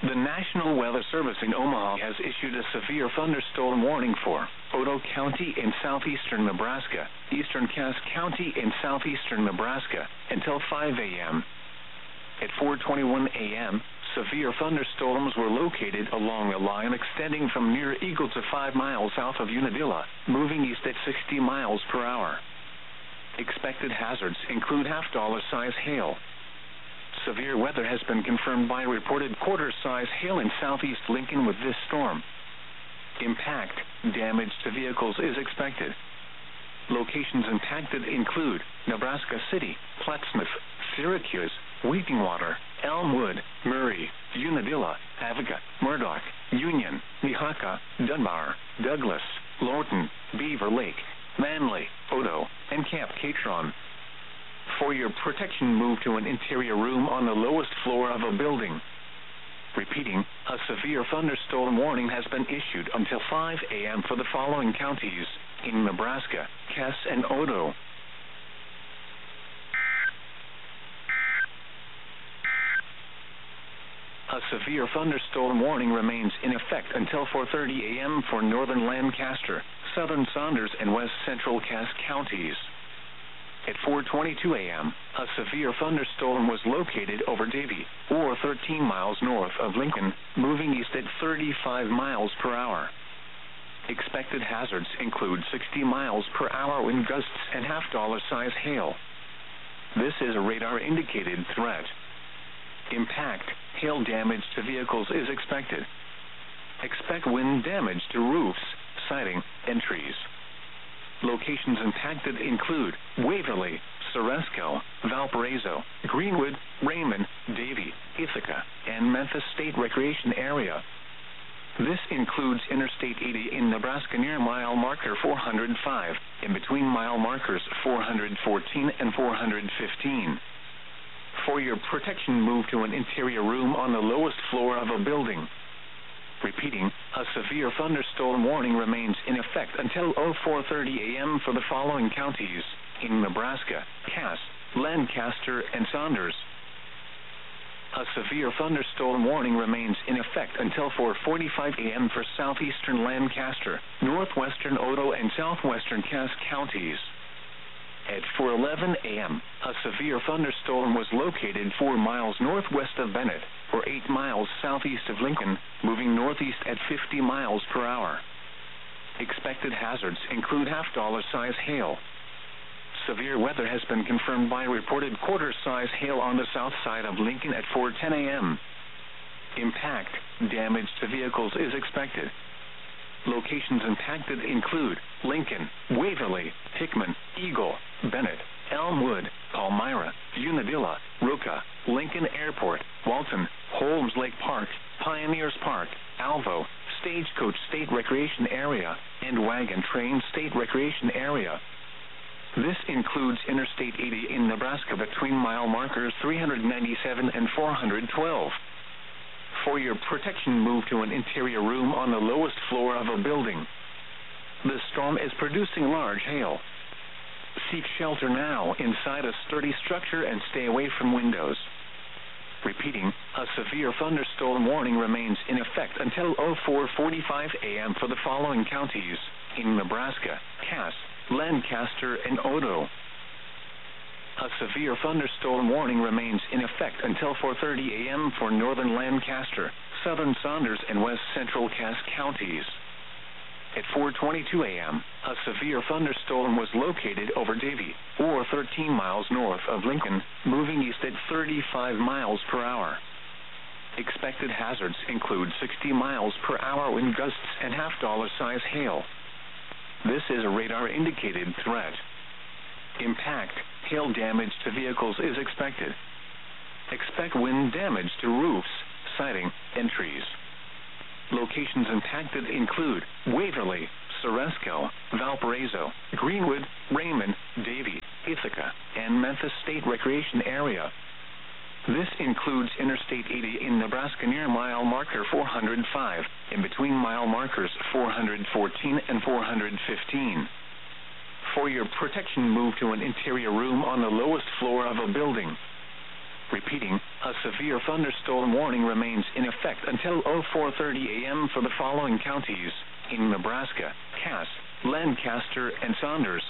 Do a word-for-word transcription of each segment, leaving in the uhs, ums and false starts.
The National Weather Service in Omaha has issued a severe thunderstorm warning for Otoe County in southeastern Nebraska, eastern Cass County in southeastern Nebraska, until five a.m. At four twenty-one a.m., severe thunderstorms were located along a line extending from near Eagle to five miles south of Unadilla, moving east at sixty miles per hour. Expected hazards include half-dollar size hail. Severe weather has been confirmed by reported quarter-size hail in southeast Lincoln with this storm. Impact damage to vehicles is expected. Locations impacted include Nebraska City, Plattsmouth, Syracuse, Wheatingwater, Elmwood, Murray, Unadilla, Aviga, Murdoch, Union, Nehaka, Dunbar, Douglas, Lorton, Beaver Lake, Manly, Otoe, and Camp Catron. For your protection, move to an interior room on the lowest floor of a building. Repeating, a severe thunderstorm warning has been issued until five a.m. for the following counties in Nebraska, Cass and Otoe. A severe thunderstorm warning remains in effect until four thirty a.m. for northern Lancaster, southern Saunders, and west central Cass counties. At four twenty-two a.m., a severe thunderstorm was located over Davie, or thirteen miles north of Lincoln, moving east at thirty-five miles per hour. Expected hazards include sixty miles per hour wind gusts and half-dollar size hail. This is a radar-indicated threat. Impact, hail damage to vehicles is expected. Expect wind damage to roofs, siding, and trees. Locations impacted include Waverly, Ceresco, Valparaiso, Greenwood, Raymond, Davie, Ithaca, and Memphis State Recreation Area. This includes Interstate eighty in Nebraska near mile marker four hundred five, in between mile markers four hundred fourteen and four hundred fifteen. For your protection, move to an interior room on the lowest floor of a building. Repeating, a severe thunderstorm warning remains in effect until four thirty a.m. for the following counties in Nebraska, Cass, Lancaster, and Saunders. A severe thunderstorm warning remains in effect until four forty-five a.m. for southeastern Lancaster, northwestern Otoe, and southwestern Cass counties. At four eleven a.m., a severe thunderstorm was located four miles northwest of Bennett, or eight miles southeast of Lincoln, moving northeast at fifty miles per hour. Expected hazards include half-dollar size hail. Severe weather has been confirmed by reported quarter-size hail on the south side of Lincoln at four ten a.m. Impact damage to vehicles is expected. Locations impacted include Lincoln, Waverly, Hickman, Eagle, Bennett, Elmwood, Palmyra, Unadilla, Ruka, Lincoln Airport, Walton, Holmes Lake Park, Pioneers Park, Alvo, Stagecoach State Recreation Area, and Wagon Train State Recreation Area. This includes Interstate eighty in Nebraska between mile markers three hundred ninety-seven and four hundred twelve. For your protection, move to an interior room on the lowest floor of a building. The storm is producing large hail. Seek shelter now inside a sturdy structure and stay away from windows. Repeating, a severe thunderstorm warning remains in effect until four forty-five a.m. for the following counties in Nebraska, Cass, Lancaster, and Otoe. A severe thunderstorm warning remains in effect until four thirty a.m. for northern Lancaster, southern Saunders, and west central Cass counties. At four twenty-two a.m., a severe thunderstorm was located over Davie, or thirteen miles north of Lincoln, moving east at thirty-five miles per hour. Expected hazards include sixty miles per hour wind gusts and half-dollar size hail. This is a radar-indicated threat. Impact, hail damage to vehicles is expected. Expect wind damage to roofs, siding, and trees. Locations impacted include Waverly, Ceresco, Valparaiso, Greenwood, Raymond, Davie, Ithaca, and Memphis State Recreation Area. This includes Interstate eighty in Nebraska near mile marker four hundred five, in between mile markers four hundred fourteen and four hundred fifteen. For your protection, move to an interior room on the lowest floor of a building. Repeating, a severe thunderstorm warning remains in effect until four thirty a.m. for the following counties in Nebraska: Cass, Lancaster, and Saunders.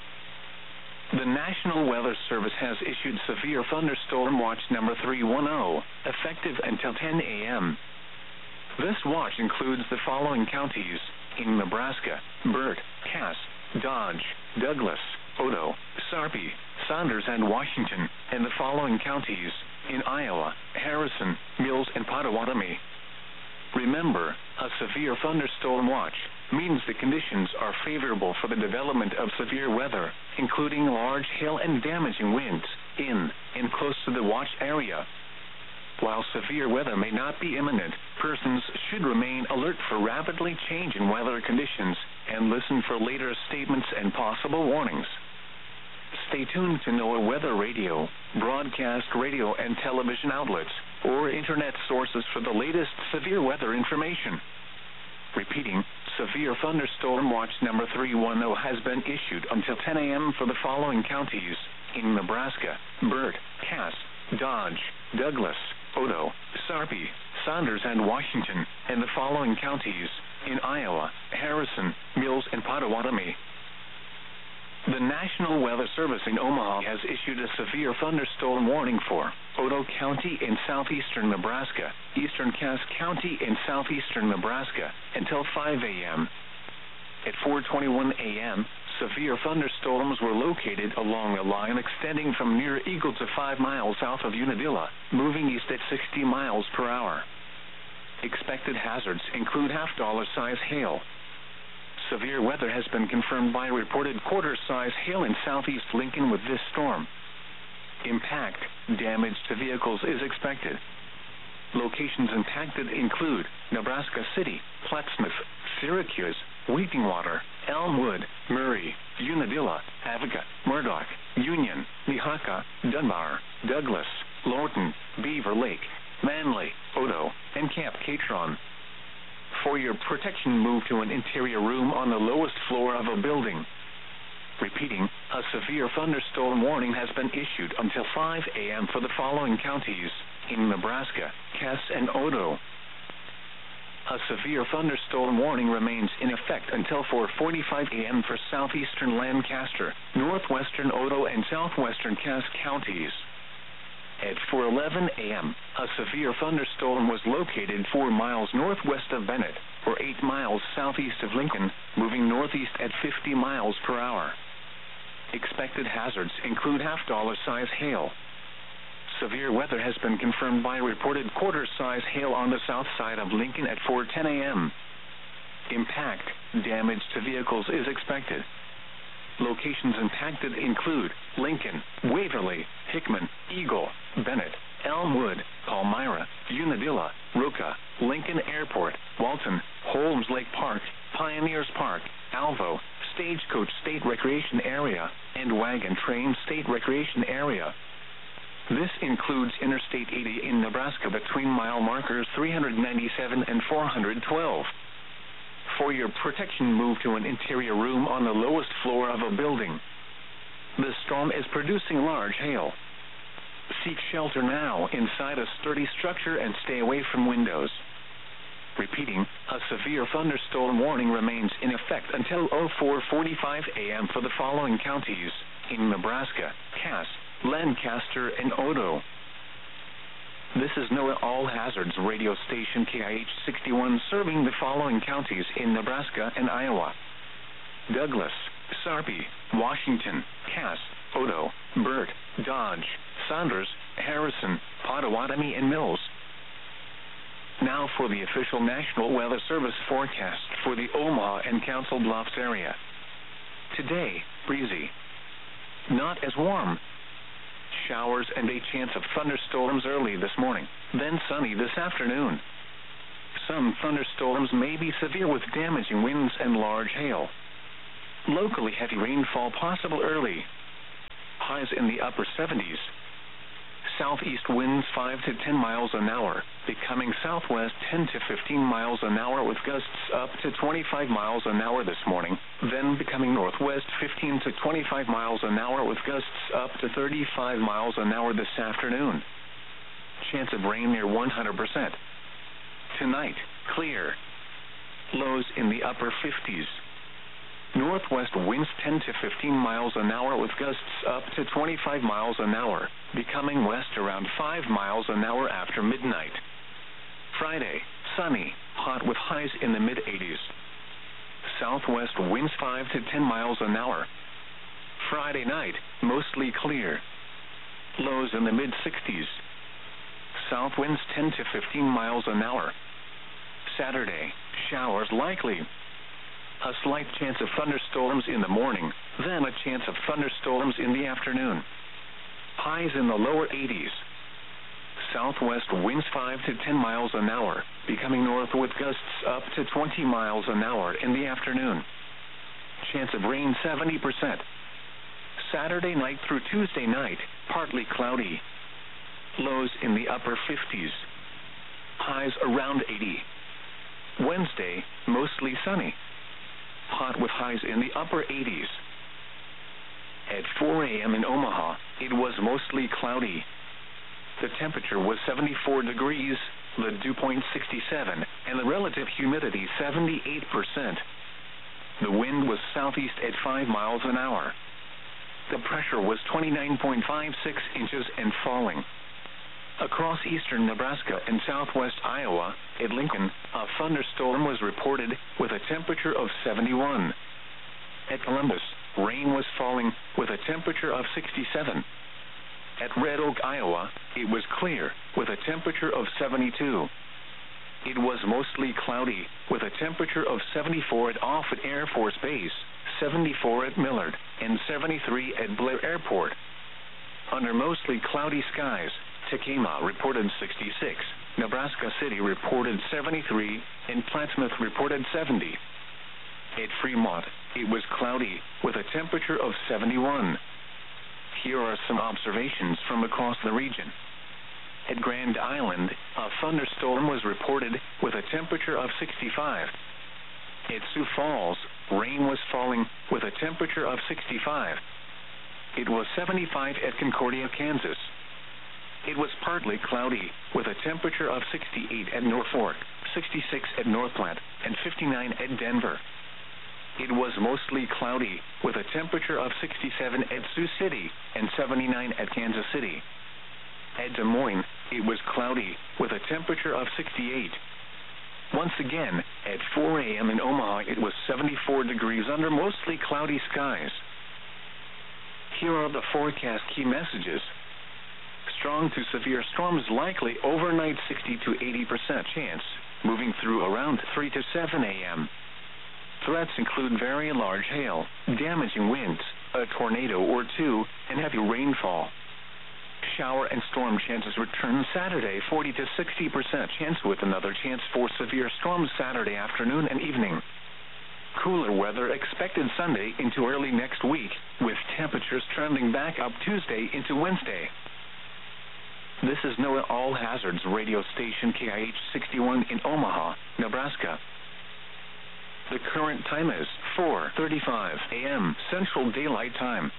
The National Weather Service has issued Severe Thunderstorm Watch number three one zero, effective until ten a.m. This watch includes the following counties in Nebraska: Burt, Cass, Dodge, Douglas, Odo, Sarpy, Saunders, and Washington, and the following counties in Iowa: Harrison, Mills, and Pottawatomie. Remember, a severe thunderstorm watch means the conditions are favorable for the development of severe weather, including large hail and damaging winds, in and close to the watch area. While severe weather may not be imminent, persons should remain alert for rapidly changing weather conditions and listen for later statements and possible warnings. Stay tuned to NOAA Weather Radio, broadcast radio and television outlets, or internet sources for the latest severe weather information. Repeating, Severe Thunderstorm Watch number three one zero has been issued until ten a.m. for the following counties in Nebraska: Burt, Cass, Dodge, Douglas, Odo, Sarpy, Saunders, and Washington, and the following counties in Iowa: Harrison, Mills, and Pottawatomie. The National Weather Service in Omaha has issued a severe thunderstorm warning for Odo County in southeastern Nebraska, eastern Cass County in southeastern Nebraska, until five a.m. At four twenty-one a.m., severe thunderstorms were located along a line extending from near Eagle to five miles south of Unadilla, moving east at sixty miles per hour. Expected hazards include half-dollar size hail. Severe weather has been confirmed by reported quarter-size hail in southeast Lincoln with this storm. Impact damage to vehicles is expected. Locations impacted include Nebraska City, Plattsmouth, Syracuse, Wheatingwater, Elmwood, Murray, Unadilla, Avoca, Murdoch, Union, Nehaka, Dunbar, Douglas, Lorton, Beaver Lake, Manly, Odo, and Camp Catron. For your protection, move to an interior room on the lowest floor of a building. Repeating, a severe thunderstorm warning has been issued until five a.m. for the following counties in Nebraska: Cass and Odo. A severe thunderstorm warning remains in effect until four forty-five a.m. for southeastern Lancaster, northwestern Odo, and southwestern Cass counties. At four eleven a.m., a severe thunderstorm was located four miles northwest of Bennett, or eight miles southeast of Lincoln, moving northeast at fifty miles per hour. Expected hazards include half-dollar size hail. Severe weather has been confirmed by reported quarter-size hail on the south side of Lincoln at four ten a.m. Impact damage to vehicles is expected. Locations impacted include Lincoln, Waverly, Hickman, Eagle, Bennett, Elmwood, Palmyra, Unadilla, Roca, Lincoln Airport, Walton, Holmes Lake Park, Pioneers Park, Alvo, Stagecoach State Recreation Area, and Wagon Train State Recreation Area. This includes Interstate eighty in Nebraska between mile markers three ninety-seven and four twelve. For your protection, move to an interior room on the lowest floor of a building. The storm is producing large hail. Seek shelter now inside a sturdy structure and stay away from windows. Repeating, a severe thunderstorm warning remains in effect until four forty-five a.m. for the following counties in Nebraska: Cass, Lancaster, and Odo. This is NOAA All Hazards radio station K I H sixty-one, serving the following counties in Nebraska and Iowa: Douglas, Sarpy, Washington, Cass, Odo, Burt, Dodge, Saunders, Harrison, Pottawatomie, and Mills. Now for the official National Weather Service forecast for the Omaha and Council Bluffs area. Today, breezy. Not as warm. Showers and a chance of thunderstorms early this morning, then sunny this afternoon. Some thunderstorms may be severe with damaging winds and large hail. Locally heavy rainfall possible early. Highs in the upper seventies. Southeast winds five to ten miles an hour, becoming southwest ten to fifteen miles an hour with gusts up to twenty-five miles an hour this morning, then becoming northwest fifteen to twenty-five miles an hour with gusts up to thirty-five miles an hour this afternoon. chance of rain near one hundred percent. Tonight, clear. Lows in the upper fifties. Northwest winds ten to fifteen miles an hour with gusts up to twenty-five miles an hour, becoming west around five miles an hour after midnight. Friday, sunny, hot with highs in the mid eighties. Southwest winds five to ten miles an hour. Friday night, mostly clear. Lows in the mid sixties. South winds ten to fifteen miles an hour. Saturday, showers likely. A slight chance of thunderstorms in the morning, then a chance of thunderstorms in the afternoon. Highs in the lower eighties. Southwest winds five to ten miles an hour, becoming north with gusts up to twenty miles an hour in the afternoon. Chance of rain seventy percent. Saturday night through Tuesday night, partly cloudy. Lows in the upper fifties. Highs around eighty. Wednesday, mostly sunny. Hot with highs in the upper eighties. At four a.m. in Omaha, it was mostly cloudy. The temperature was seventy-four degrees, the dew point sixty-seven, and the relative humidity seventy-eight percent. The wind was southeast at five miles an hour. The pressure was twenty-nine point five six inches and falling. Across eastern Nebraska and southwest Iowa, at Lincoln, a thunderstorm was reported with a temperature of seventy-one. At Columbus, rain was falling with a temperature of sixty-seven. At Red Oak, Iowa, it was clear with a temperature of seventy-two. It was mostly cloudy with a temperature of seventy-four at Offutt Air Force Base, seventy-four at Millard, and seventy-three at Blair Airport. Under mostly cloudy skies, Tekamah reported sixty-six, Nebraska City reported seventy-three, and Plattsmouth reported seventy. At Fremont, it was cloudy with a temperature of seventy-one. Here are some observations from across the region. At Grand Island, a thunderstorm was reported with a temperature of sixty-five. At Sioux Falls, rain was falling with a temperature of sixty-five. It was seventy-five at Concordia, Kansas. It was partly cloudy with a temperature of sixty-eight at Norfolk, sixty-six at North Platte, and fifty-nine at Denver. It was mostly cloudy with a temperature of sixty-seven at Sioux City and seventy-nine at Kansas City. At Des Moines, it was cloudy with a temperature of sixty-eight. Once again, at four a.m. in Omaha, it was seventy-four degrees under mostly cloudy skies. Here are the forecast key messages. Strong to severe storms likely overnight, sixty to eighty percent chance, moving through around three to seven a.m. Threats include very large hail, damaging winds, a tornado or two, and heavy rainfall. Shower and storm chances return Saturday, forty to sixty percent chance with another chance for severe storms Saturday afternoon and evening. Cooler weather expected Sunday into early next week, with temperatures trending back up Tuesday into Wednesday. This is NOAA All Hazards radio station K I H sixty-one in Omaha, Nebraska. The current time is four thirty-five a.m. Central Daylight Time.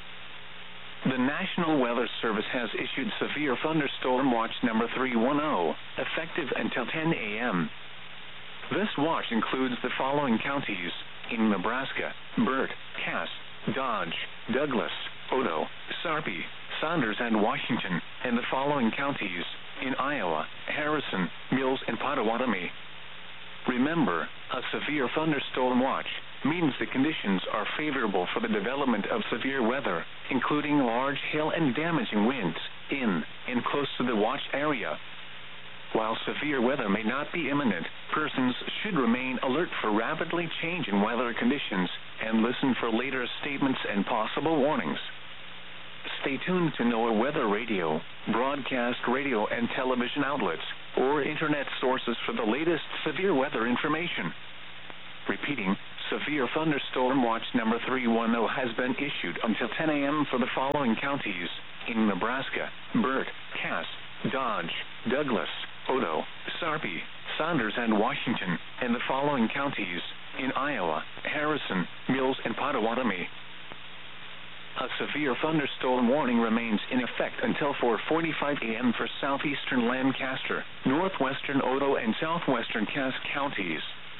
The National Weather Service has issued Severe Thunderstorm Watch number three one zero, effective until ten a.m. This watch includes the following counties in Nebraska: Burt, Cass, Dodge, Douglas, Odo, Sarpy, Saunders, and Washington, and the following counties in Iowa: Harrison, Mills, and Potawatomi. Remember, a severe thunderstorm watch means the conditions are favorable for the development of severe weather, including large hail and damaging winds, in and close to the watch area. While severe weather may not be imminent, persons should remain alert for rapidly changing weather conditions and listen for later statements and possible warnings. Stay tuned to NOAA Weather Radio, broadcast radio and television outlets, or internet sources for the latest severe weather information. Repeating, Severe Thunderstorm Watch number three one zero has been issued until ten a.m. for the following counties in Nebraska: Burt, Cass, Dodge, Douglas, Odo, Sarpy, Saunders, and Washington, and the following counties in Iowa: Harrison, Mills, and Potawatomi. A severe thunderstorm warning remains in effect until four forty-five a.m. for southeastern Lancaster, northwestern Odo, and southwestern Cass counties.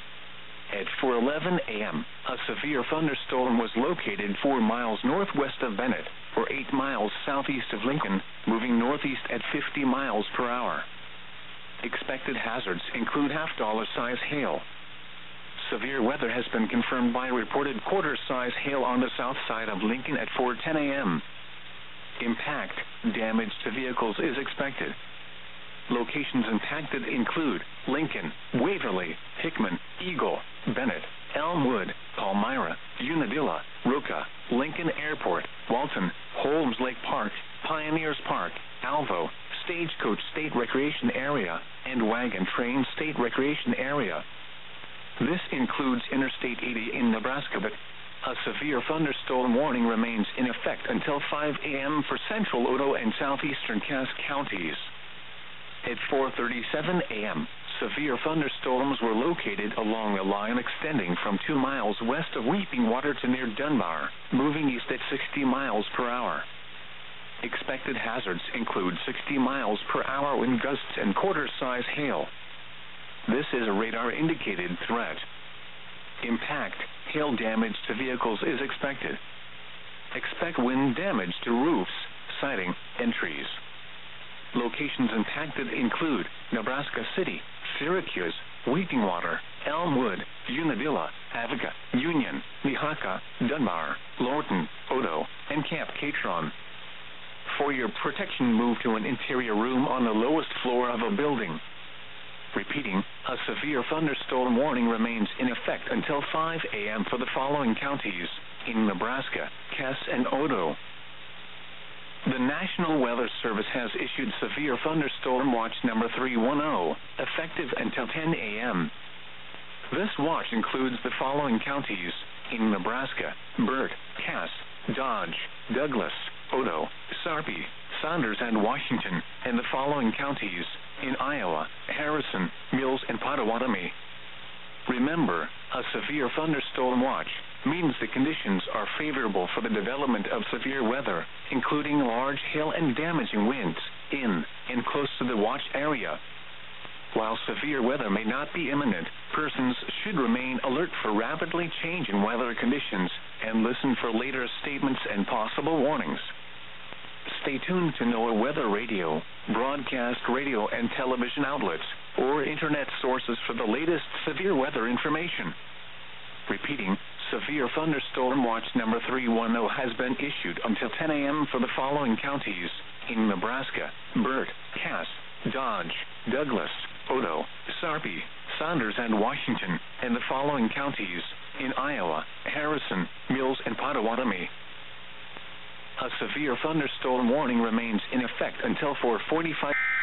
At four eleven a.m., a severe thunderstorm was located four miles northwest of Bennett, or eight miles southeast of Lincoln, moving northeast at fifty miles per hour. Expected hazards include half-dollar size hail. Severe weather has been confirmed by reported quarter-size hail on the south side of Lincoln at four ten a.m. Impact damage to vehicles is expected. Locations impacted include Lincoln, Waverly, Hickman, Eagle, Bennett, Elmwood, Palmyra, Unadilla, Ruka, Lincoln Airport, Walton, Holmes Lake Park, Pioneers Park, Alvo, Stagecoach State Recreation Area, and Wagon Train State Recreation Area. This includes Interstate eighty in Nebraska, but a severe thunderstorm warning remains in effect until five a.m. for central Odo and southeastern Cass counties. At four thirty-seven a.m., severe thunderstorms were located along a line extending from two miles west of Weeping Water to near Dunbar, moving east at sixty miles per hour. Expected hazards include sixty miles per hour wind gusts and quarter-size hail. This is a radar-indicated threat. Impact, hail damage to vehicles is expected. Expect wind damage to roofs, siding, and trees. Locations impacted include Nebraska City, Syracuse, Weeping Water, Elmwood, Unadilla, Avica, Union, Nehaka, Dunbar, Lorton, Odo, and Camp Catron. For your protection, move to an interior room on the lowest floor of a building. Repeating, a severe thunderstorm warning remains in effect until five a.m. for the following counties in Nebraska, Cass, and Odo. The National Weather Service has issued Severe Thunderstorm Watch number three one zero, effective until ten a.m. This watch includes the following counties in Nebraska: Burt, Cass, Dodge, Douglas, Odo, Sarpy, Saunders, and Washington, and the following counties in Iowa: Harrison, Mills, and Pottawatomie. Remember, a severe thunderstorm watch means the conditions are favorable for the development of severe weather, including large hail and damaging winds, in and close to the watch area. While severe weather may not be imminent, persons should remain alert for rapidly changing weather conditions and listen for later statements and possible warnings. Stay tuned to NOAA Weather Radio, broadcast radio and television outlets, or internet sources for the latest severe weather information. Repeating, Severe Thunderstorm Watch number three one zero has been issued until ten a.m. for the following counties in Nebraska: Burt, Cass, Dodge, Douglas, Odo, Sarpy, Saunders, and Washington, and the following counties in Iowa: Harrison, Mills, and Pottawatomie. A severe thunderstorm warning remains in effect until four forty-five.